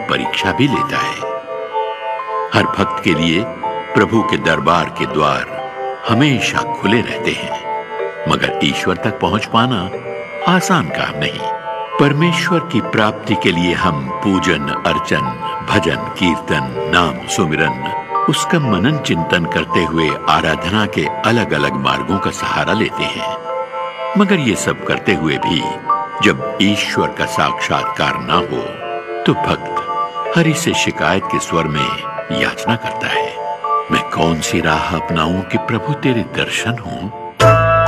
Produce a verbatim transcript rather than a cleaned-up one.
परीक्षा भी लेता है। हर भक्त के लिए प्रभु के दरबार के द्वार हमेशा खुले रहते हैं, मगर ईश्वर तक पहुंच पाना आसान काम नहीं। परमेश्वर की प्राप्ति के लिए हम पूजन, अर्चन, भजन, कीर्तन, नाम सुमिरन, उसका मनन चिंतन करते हुए आराधना के अलग अलग मार्गों का सहारा लेते हैं। मगर ये सब करते हुए भी जब ईश्वर का साक्षात्कार ना हो तो भक्त हरि से शिकायत के स्वर में याचना करता है, मैं कौन सी राह अपनाऊं कि प्रभु तेरे दर्शन हों।